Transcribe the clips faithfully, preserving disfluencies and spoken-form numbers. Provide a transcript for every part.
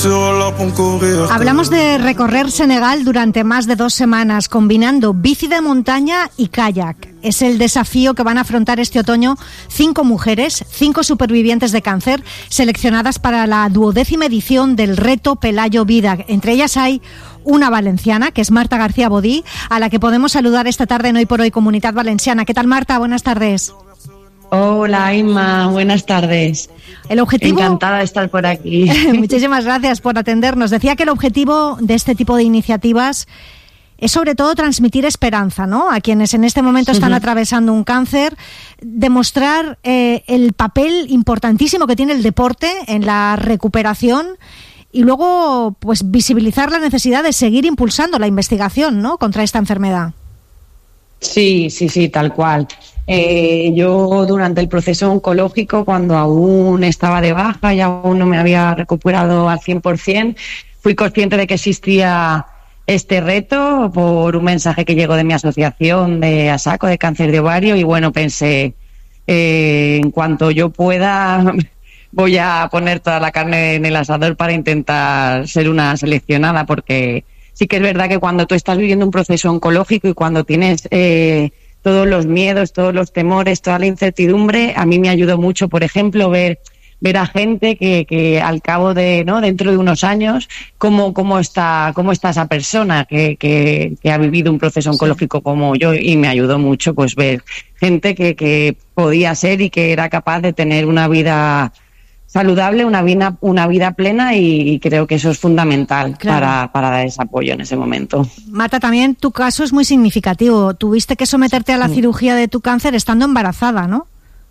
Hablamos de recorrer Senegal durante más de dos semanas, combinando bici de montaña y kayak. Es el desafío que van a afrontar este otoño cinco mujeres, cinco supervivientes de cáncer, seleccionadas para la duodécima edición del Reto Pelayo Vida. Entre ellas hay una valenciana, que es Marta García Bodí, a la que podemos saludar esta tarde en Hoy por Hoy Comunidad Valenciana. ¿Qué tal, Marta? Buenas tardes. Hola, Inma, buenas tardes. El objetivo... Encantada de estar por aquí. Muchísimas gracias por atendernos. Decía que el objetivo de este tipo de iniciativas es sobre todo transmitir esperanza, ¿no?, a quienes en este momento están uh-huh. atravesando un cáncer, demostrar eh, el papel importantísimo que tiene el deporte en la recuperación y luego pues visibilizar la necesidad de seguir impulsando la investigación, ¿no?, contra esta enfermedad. Sí, sí, sí, tal cual. Eh, yo durante el proceso oncológico, cuando aún estaba de baja y aún no me había recuperado al cien por ciento, fui consciente de que existía este reto por un mensaje que llegó de mi asociación de ASACO, de cáncer de ovario, y bueno, pensé, eh, en cuanto yo pueda, voy a poner toda la carne en el asador para intentar ser una seleccionada, porque sí que es verdad que cuando tú estás viviendo un proceso oncológico y cuando tienes eh, todos los miedos, todos los temores, toda la incertidumbre, a mí me ayudó mucho, por ejemplo, ver ver a gente que, que al cabo de, ¿no?, dentro de unos años, cómo, cómo está, cómo está esa persona que, que, que ha vivido un proceso oncológico sí. como yo, y me ayudó mucho pues ver gente que, que podía ser y que era capaz de tener una vida saludable, una vida, una vida plena, y creo que eso es fundamental claro. para, para dar ese apoyo en ese momento. Marta, también tu caso es muy significativo. Tuviste que someterte a la sí. cirugía de tu cáncer estando embarazada, ¿no?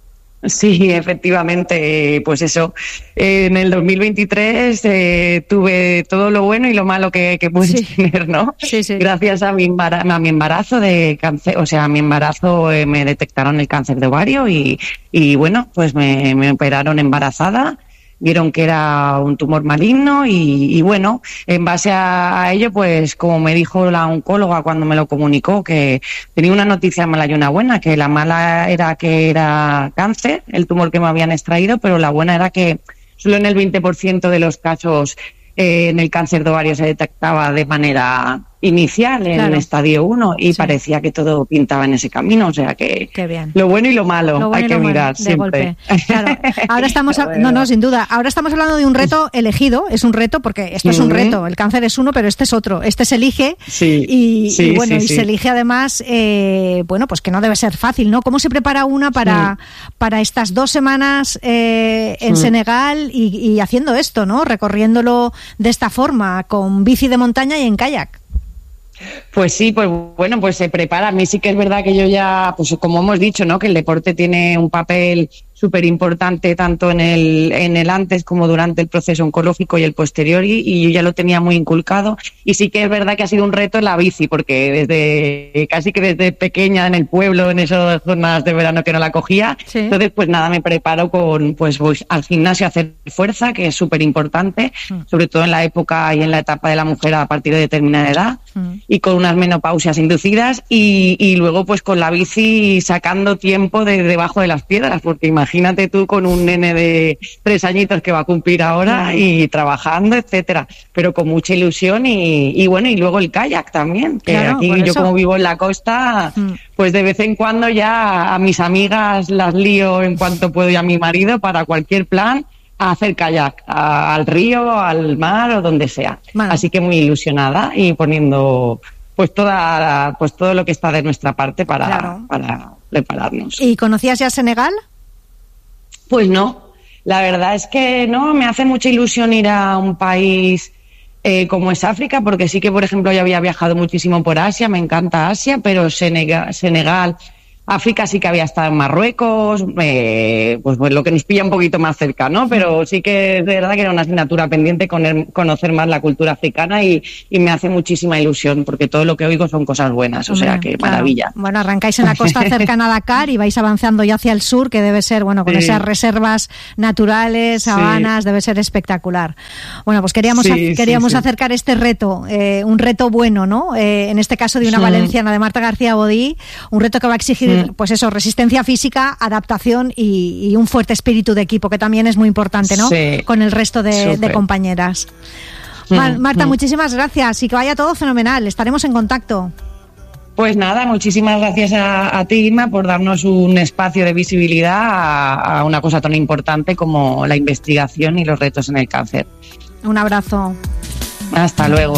Sí, efectivamente, pues eso, eh, en el dos mil veintitrés eh, tuve todo lo bueno y lo malo que, que puedes sí. tener, ¿no? Sí, sí. Gracias a mi, embarazo, a mi embarazo de cáncer, o sea, a mi embarazo eh, me detectaron el cáncer de ovario y, y bueno, pues me, me operaron embarazada. Vieron que era un tumor maligno y, y bueno, en base a, a ello, pues como me dijo la oncóloga cuando me lo comunicó, que tenía una noticia mala y una buena, que la mala era que era cáncer, el tumor que me habían extraído, pero la buena era que solo en el veinte por ciento de los casos eh, en el cáncer de ovario se detectaba de manera inicial, en claro. el estadio uno, y sí. parecía que todo pintaba en ese camino, o sea que Qué bien. lo bueno y lo malo lo bueno hay que lo mirar malo, de siempre. Golpe. Claro. Ahora estamos, a... no, no, sin duda, ahora estamos hablando de un reto elegido, es un reto porque esto es un reto, el cáncer es uno, pero este es otro, este se elige sí. y, sí, y bueno, sí, y sí. se elige además, eh, bueno, pues que no debe ser fácil, ¿no? ¿Cómo se prepara una para, sí. para estas dos semanas eh, en sí. Senegal y, y haciendo esto, ¿no? Recorriéndolo de esta forma, con bici de montaña y en kayak. Pues sí, pues bueno, pues se prepara. A mí sí que es verdad que yo ya, pues como hemos dicho, ¿no?, que el deporte tiene un papel súper importante tanto en el en el antes como durante el proceso oncológico y el posterior, y, y yo ya lo tenía muy inculcado, y sí que es verdad que ha sido un reto en la bici, porque desde casi que desde pequeña en el pueblo, en esas zonas de verano que no la cogía, sí. entonces pues nada, me preparo con pues voy al gimnasio a hacer fuerza, que es súper importante, mm. sobre todo en la época y en la etapa de la mujer a partir de determinada edad, mm. y con unas menopausias inducidas, y, y luego pues con la bici sacando tiempo de debajo de las piedras, porque imagínate Imagínate tú con un nene de tres añitos que va a cumplir ahora y trabajando, etcétera, pero con mucha ilusión y, y bueno, y luego el kayak también, que claro, aquí yo eso. Como vivo en la costa, mm. pues de vez en cuando ya a mis amigas las lío en cuanto puedo y a mi marido para cualquier plan a hacer kayak, a, al río, al mar o donde sea. Bueno. Así que muy ilusionada y poniendo pues toda pues todo lo que está de nuestra parte para, claro. para prepararnos. ¿Y conocías ya Senegal? Pues no, la verdad es que no, me hace mucha ilusión ir a un país eh, como es África, porque sí que, por ejemplo, yo había viajado muchísimo por Asia, me encanta Asia, pero Senegal, Senegal África sí que había estado en Marruecos, eh, pues, pues lo que nos pilla un poquito más cerca, ¿no? Pero sí que es verdad que era una asignatura pendiente con conocer más la cultura africana y, y me hace muchísima ilusión porque todo lo que oigo son cosas buenas, o sea que claro. maravilla. Bueno, arrancáis en la costa cercana a Dakar y vais avanzando ya hacia el sur, que debe ser, bueno, con sí. esas reservas naturales, sabanas, sí. debe ser espectacular. Bueno, pues queríamos, sí, queríamos sí, sí. acercar este reto, eh, un reto bueno, ¿no? Eh, en este caso de una sí. valenciana, de Marta García Bodí, un reto que va a exigir conseguir, mm. pues eso, resistencia física, adaptación y, y un fuerte espíritu de equipo, que también es muy importante, ¿no? Sí, con el resto de, de compañeras. Mm. Marta, mm. muchísimas gracias y que vaya todo fenomenal. Estaremos en contacto. Pues nada, muchísimas gracias a, a ti, Inma, por darnos un espacio de visibilidad a, a una cosa tan importante como la investigación y los retos en el cáncer. Un abrazo. Hasta luego.